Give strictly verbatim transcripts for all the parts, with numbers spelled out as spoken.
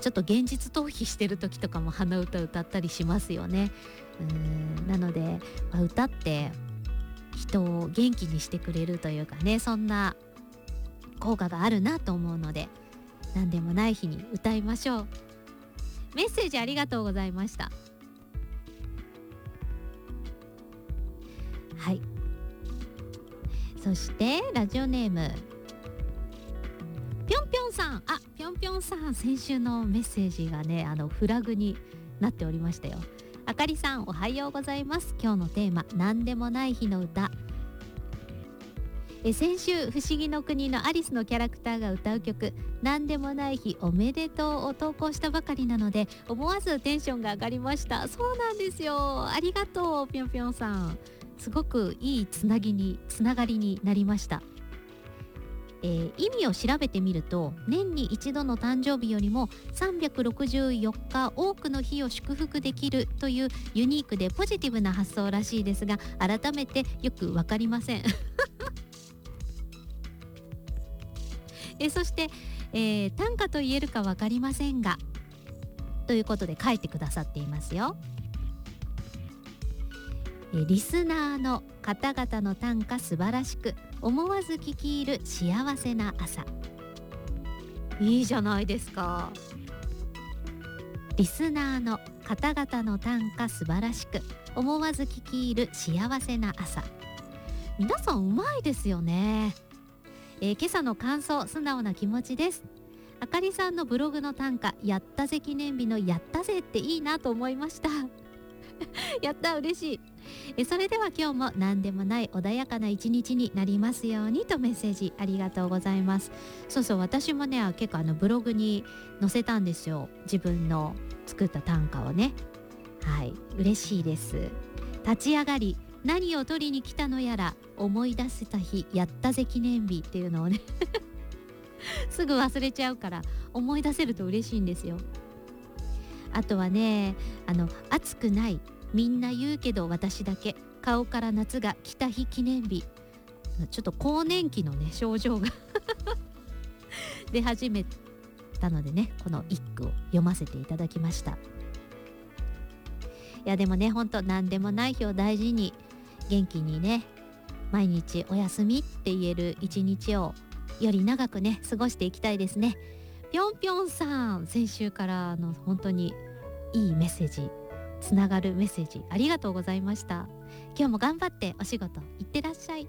ちょっと現実逃避してる時とかも鼻歌歌ったりしますよね。うーんなので、まあ、歌って人を元気にしてくれるというかね、そんな効果があるなと思うので、何でもない日に歌いましょう。メッセージありがとうございました。はい、そしてラジオネームぴょんぴょんさん、あ、ぴょんぴょんさん、先週のメッセージがね、あのフラグになっておりましたよ。あかりさん、おはようございます。今日のテーマ、なんでもない日の歌。え先週、不思議の国のアリスのキャラクターが歌う曲、なんでもない日おめでとうを投稿したばかりなので、思わずテンションが上がりました。そうなんですよ、ありがとうぴょんぴょんさん。すごくいいつなぎにつながりになりました。えー、意味を調べてみると、年に一度の誕生日よりもさんびゃくろくじゅうよっか多くの日を祝福できるというユニークでポジティブな発想らしいですが、改めてよくわかりませんえそして、えー、短歌と言えるかわかりませんが、ということで書いてくださっていますよ。リスナーの方々の短歌素晴らしく、思わず聞き入る幸せな朝。いいじゃないですか。リスナーの方々の短歌素晴らしく、思わず聞き入る幸せな朝。皆さんうまいですよね。えー、今朝の感想、素直な気持ちです。あかりさんのブログの短歌、やったぜ記念日のやったぜっていいなと思いましたやった、嬉しい。えそれでは今日も何でもない穏やかな一日になりますようにとメッセージありがとうございます。そうそう、私もね結構あのブログに載せたんですよ、自分の作った短歌をね。はい、嬉しいです。立ち上がり何を取りに来たのやら、思い出せた日やったぜ記念日っていうのをねすぐ忘れちゃうから思い出せると嬉しいんですよ。あとはね、あの暑くない、みんな言うけど私だけ、顔から夏が来た日記念日。ちょっと更年期のね症状が出始めたのでね、この一句を読ませていただきました。いやでもね、ほんと何でもない日を大事に、元気にね、毎日お休みって言える一日をより長くね過ごしていきたいですね。ぴょんぴょんさん、先週からの本当にいいメッセージ、つながるメッセージありがとうございました。今日も頑張ってお仕事行ってらっしゃい。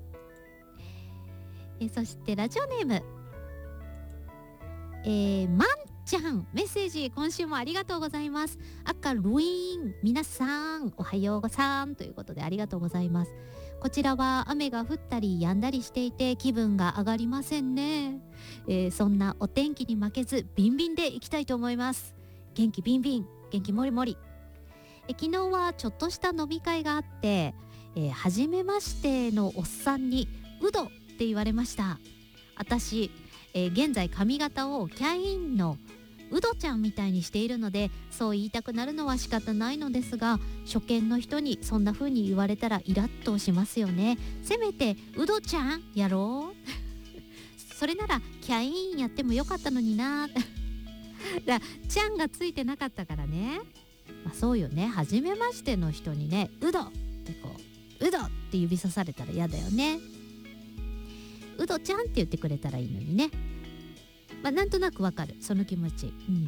えそしてラジオネーム、えー、まんちゃん、メッセージ今週もありがとうございます。赤ルイーン、皆さんおはようごさんということでありがとうございます。こちらは雨が降ったり止んだりしていて気分が上がりませんね。えー、そんなお天気に負けずビンビンでいきたいと思います。元気ビンビン、元気もりもり。え昨日はちょっとした飲み会があって、えー、初めましてのおっさんにうどって言われました。私、えー、現在髪型をキャインのうどちゃんみたいにしているので、そう言いたくなるのは仕方ないのですが、初見の人にそんな風に言われたらイラッとしますよね。せめてうどちゃんやろうそれならキャインやってもよかったのになだちゃんがついてなかったからね。まあ、そうよね、初めましての人にね、うどってこう、うどって指さされたら嫌だよね。うどちゃんって言ってくれたらいいのにね。まあ、なんとなくわかる、その気持ち。うん。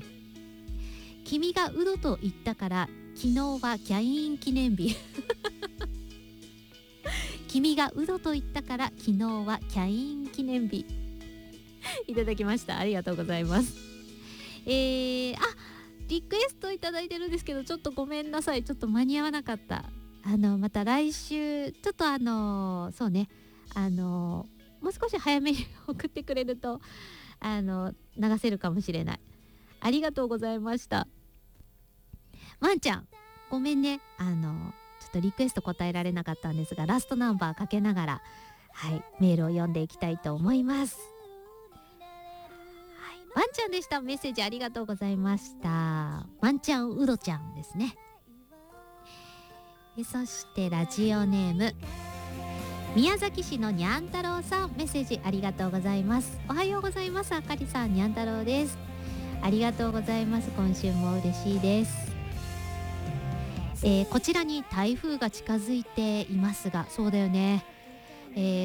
君がうどと言ったから昨日はキャイン記念日君がうどと言ったから昨日はキャイン記念日いただきました。ありがとうございます。えー、あ、リクエストいただいてるんですけど、ちょっとごめんなさい、ちょっと間に合わなかった。あのまた来週ちょっとあのそうね、あのもう少し早めに送ってくれるとあの流せるかもしれない。ありがとうございました。まんちゃん、ごめんね、あのちょっとリクエスト答えられなかったんですが、ラストナンバーかけながら、はい、メールを読んでいきたいと思います。はい、まんちゃんでした。メッセージありがとうございました。まんちゃんうどちゃんですね。えそしてラジオネーム、宮崎市のにゃん太郎さん、メッセージありがとうございます。おはようございます。あかりさん、にゃん太郎です。 ありがとうございます。今週も嬉しいです。えー、こちらに台風が近づいていますが、そうだよね、えー